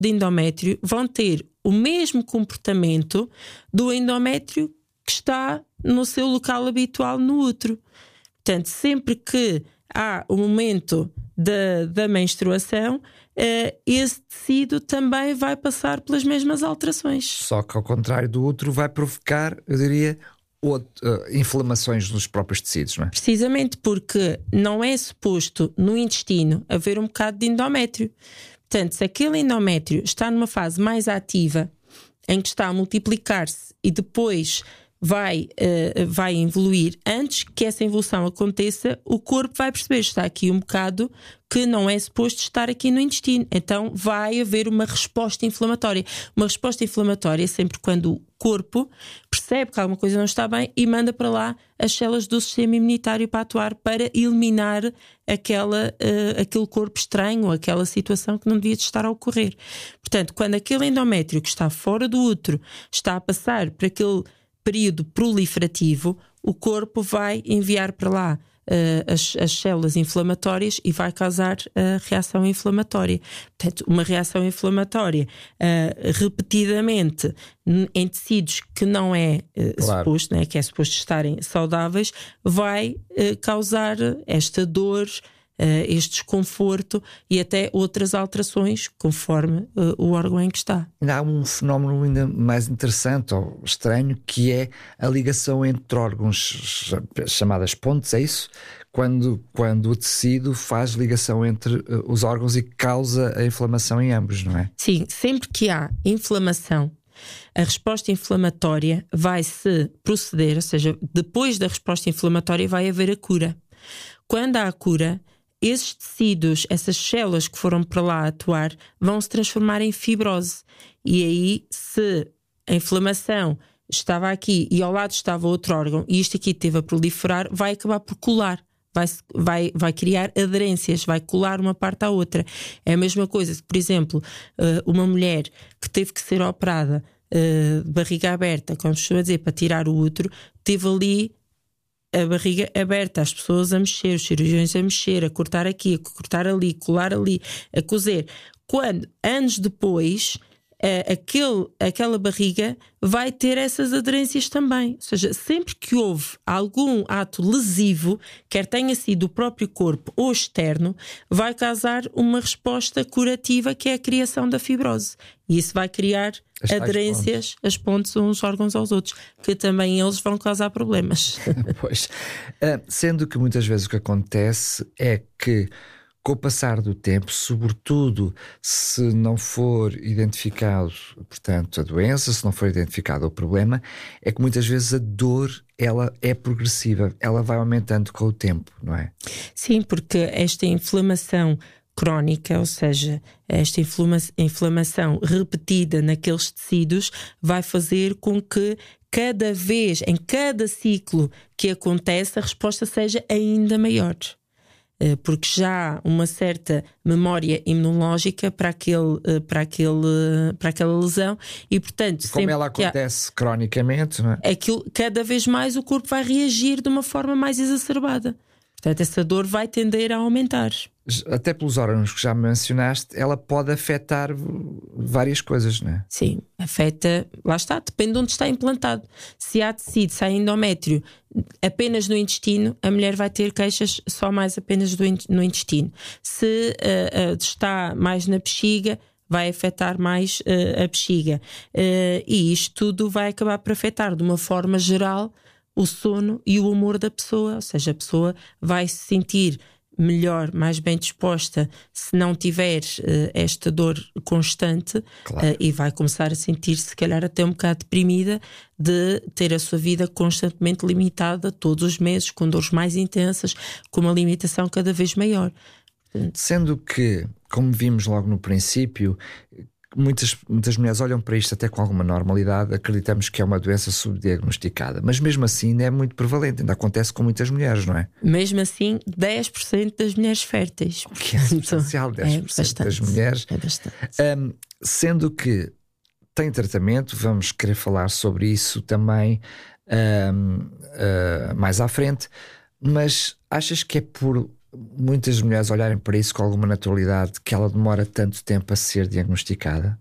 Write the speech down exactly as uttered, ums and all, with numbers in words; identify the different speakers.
Speaker 1: de endométrio vão ter o mesmo comportamento do endométrio que está no seu local habitual no útero. Portanto, sempre que há o momento da, da menstruação, uh, esse tecido também vai passar pelas mesmas alterações.
Speaker 2: Só que ao contrário do útero vai provocar, eu diria, outro, uh, inflamações nos próprios tecidos, não é?
Speaker 1: Precisamente porque não é suposto no intestino haver um bocado de endométrio. Portanto, se aquele endométrio está numa fase mais ativa, em que está a multiplicar-se e depois vai, uh, vai evoluir, antes que essa evolução aconteça, o corpo vai perceber, está aqui um bocado que não é suposto estar aqui no intestino. Então vai haver uma resposta inflamatória. Uma resposta inflamatória é sempre quando o corpo percebe que alguma coisa não está bem e manda para lá as células do sistema imunitário para atuar, para eliminar aquela, uh, aquele corpo estranho, ou aquela situação que não devia estar a ocorrer. Portanto, quando aquele endométrio que está fora do útero está a passar por aquele período proliferativo, o corpo vai enviar para lá uh, as, as células inflamatórias e vai causar a reação inflamatória. Portanto, uma reação inflamatória uh, repetidamente em tecidos que não é uh,
Speaker 2: claro.
Speaker 1: suposto, né, que é suposto estarem saudáveis, vai uh, causar esta dor, Uh, este desconforto e até outras alterações conforme uh, o órgão em que está.
Speaker 2: Ainda há um fenómeno ainda mais interessante ou estranho, que é a ligação entre órgãos, chamadas pontes, é isso? Quando, quando o tecido faz ligação entre uh, os órgãos e causa a inflamação em ambos, não é?
Speaker 1: Sim, sempre que há inflamação, a resposta inflamatória vai-se proceder, ou seja, depois da resposta inflamatória vai haver a cura. Quando há a cura, esses tecidos, essas células que foram para lá atuar, vão se transformar em fibrose. E aí, se a inflamação estava aqui e ao lado estava outro órgão e isto aqui esteve a proliferar, vai acabar por colar. Vai, vai, vai criar aderências, vai colar uma parte à outra. É a mesma coisa se, por exemplo, uma mulher que teve que ser operada de barriga aberta, como costuma dizer, para tirar o útero, teve ali a barriga aberta, as pessoas a mexer, os cirurgiões a mexer, a cortar aqui, a cortar ali, colar ali, a cozer. Quando, anos depois, uh, aquele, aquela barriga vai ter essas aderências também. Ou seja, sempre que houve algum ato lesivo, quer tenha sido o próprio corpo ou externo, vai causar uma resposta curativa, que é a criação da fibrose. E isso vai criar as aderências, as pontes uns órgãos aos outros, que também eles vão causar problemas.
Speaker 2: Pois, uh, sendo que muitas vezes o que acontece é que, com o passar do tempo, sobretudo se não for identificado, portanto, a doença, se não for identificado o problema, é que muitas vezes a dor, ela é progressiva, ela vai aumentando com o tempo, não é?
Speaker 1: Sim, porque esta inflamação crónica, ou seja, esta inflama- inflamação repetida naqueles tecidos, vai fazer com que cada vez, em cada ciclo que acontece, a resposta seja ainda maior. Porque já há uma certa memória imunológica para, aquele, para, aquele, para aquela lesão e, portanto,
Speaker 2: como ela acontece há, cronicamente, não é?
Speaker 1: Aquilo, cada vez mais o corpo vai reagir de uma forma mais exacerbada. Portanto, essa dor vai tender a aumentar.
Speaker 2: Até pelos órgãos que já mencionaste, ela pode afetar várias coisas, não é?
Speaker 1: Sim, afeta, lá está, depende de onde está implantado. Se há tecido, se há endométrio apenas no intestino, a mulher vai ter queixas só mais apenas do, no intestino. Se uh, uh, está mais na bexiga, vai afetar mais uh, a bexiga. Uh, e isto tudo vai acabar por afetar, de uma forma geral, o sono e o humor da pessoa. Ou seja, a pessoa vai se sentir melhor, mais bem disposta se não tiver uh, esta dor constante, claro. uh, e vai começar a sentir-se, se calhar, até um bocado deprimida de ter a sua vida constantemente limitada todos os meses, com dores mais intensas, com uma limitação cada vez maior.
Speaker 2: Sendo que, como vimos logo no princípio, Muitas, muitas mulheres olham para isto até com alguma normalidade, acreditamos que é uma doença subdiagnosticada, mas mesmo assim ainda é muito prevalente, ainda acontece com muitas mulheres, não é?
Speaker 1: Mesmo assim, dez por cento das mulheres férteis.
Speaker 2: O que é substancial, dez por cento é das mulheres.
Speaker 1: É bastante.
Speaker 2: Um, sendo que tem tratamento, vamos querer falar sobre isso também um, uh, mais à frente, mas achas que é por muitas mulheres olharem para isso com alguma naturalidade, que ela demora tanto tempo a ser diagnosticada?